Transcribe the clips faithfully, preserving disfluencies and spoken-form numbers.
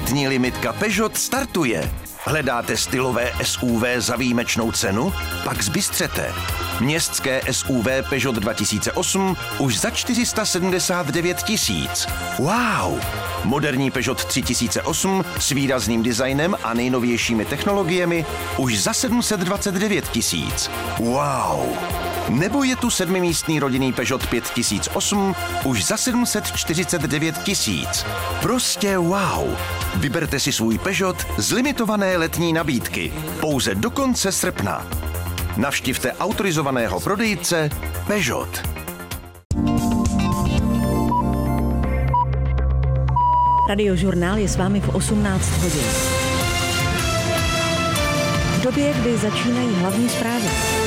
Letní limitka Peugeot startuje. Hledáte stylové S U V za výjimečnou cenu? Pak zbystřete. Městské S U V Peugeot dva tisíce osm už za čtyři sta sedmdesát devět tisíc. Wow! Moderní Peugeot tři tisíce osm s výrazným designem a nejnovějšími technologiemi už za sedm set dvacet devět tisíc. Wow! Nebo je tu sedmimístný rodinný Peugeot pět tisíc osm už za sedm set čtyřicet devět tisíc. Prostě wow! Vyberte si svůj Peugeot z limitované letní nabídky. Pouze do konce srpna. Navštivte autorizovaného prodejce Peugeot. Radiožurnál je s vámi v osmnáct hodin. V době, kdy začínají hlavní zprávy.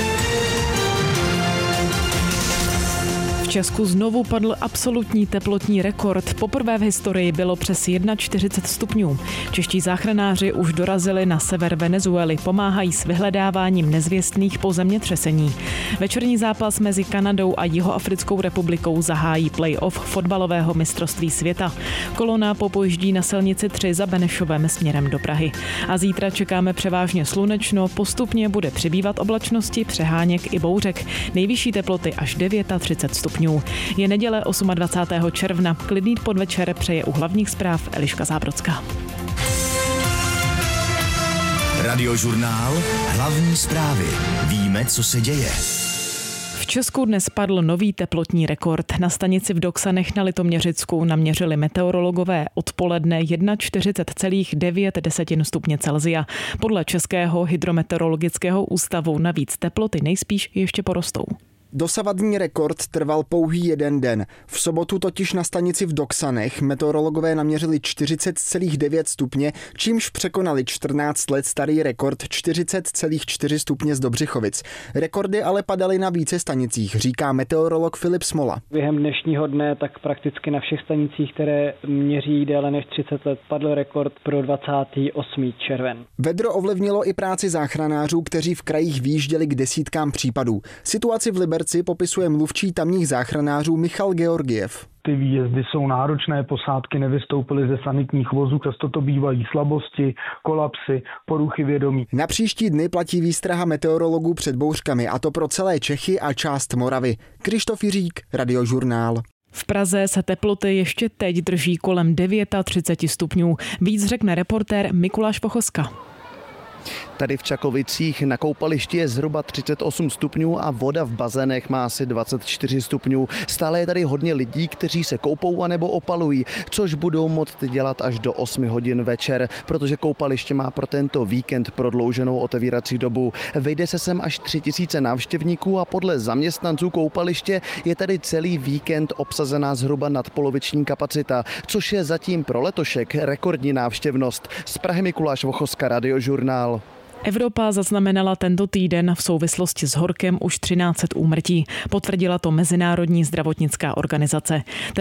V Česku znovu padl absolutní teplotní rekord. Poprvé v historii bylo přes čtyřicet jedna stupňů. Čeští záchranáři už dorazili na sever Venezuely, pomáhají s vyhledáváním nezvěstných po zemětřesení. Večerní zápas mezi Kanadou a Jihoafrickou republikou zahájí play-off fotbalového mistrovství světa. Kolona popojíždí na silnici tři za Benešovem směrem do Prahy. A zítra čekáme převážně slunečno, postupně bude přibývat oblačnosti, přeháněk i bouřek. Nejvyšší teploty až třicet devět stupňů. Je neděle dvacátého osmého června. Klidný podvečer přeje u hlavních zpráv Eliška Zábrodská. Radiožurnál. Hlavní zprávy. Víme, co se děje. V Česku dnes padl nový teplotní rekord. Na stanici v Doksanech na Litoměřicku naměřili meteorologové odpoledne čtyřicet jedna celá devět stupně Celsia. Podle Českého hydrometeorologického ústavu navíc teploty nejspíš ještě porostou. Dosavadní rekord trval pouhý jeden den. V sobotu totiž na stanici v Doksanech meteorologové naměřili čtyřicet celá devět stupně, čímž překonali čtrnáct let starý rekord čtyřicet celá čtyři stupně z Dobřichovic. Rekordy ale padaly na více stanicích, říká meteorolog Filip Smola. Během dnešního dne tak prakticky na všech stanicích, které měří déle než třicet let, padl rekord pro dvacátého osmého červen. Vedro ovlivnilo i práci záchranářů, kteří v krajích výjížděli k desítkám případů. Situaci v Liberci popisuje mluvčí tamních záchranářů Michal Georgiev. Ty výjezdy jsou náročné, posádky nevystoupily ze sanitních vozů, často to bývají slabosti, kolapsy, poruchy vědomí. Na příští dny platí výstraha meteorologů před bouřkami, a to pro celé Čechy a část Moravy. Krištof Jiřík, Radiožurnál. V Praze se teploty ještě teď drží kolem třicet devět stupňů. Víc řekne reportér Mikuláš Pochoska. Tady v Čakovicích na koupališti je zhruba třicet osm stupňů a voda v bazénech má asi dvacet čtyři stupňů. Stále je tady hodně lidí, kteří se koupou anebo opalují, což budou moct dělat až do osmi hodin večer, protože koupaliště má pro tento víkend prodlouženou otevírací dobu. Vejde se sem až tři tisíce návštěvníků a podle zaměstnanců koupaliště je tady celý víkend obsazená zhruba nadpoloviční kapacita, což je zatím pro letošek rekordní návštěvnost. Z Prahy Mikuláš Vochoska, Radiožurnál. Evropa zaznamenala tento týden v souvislosti s horkem už třináct set úmrtí. Potvrdila to Mezinárodní zdravotnická organizace.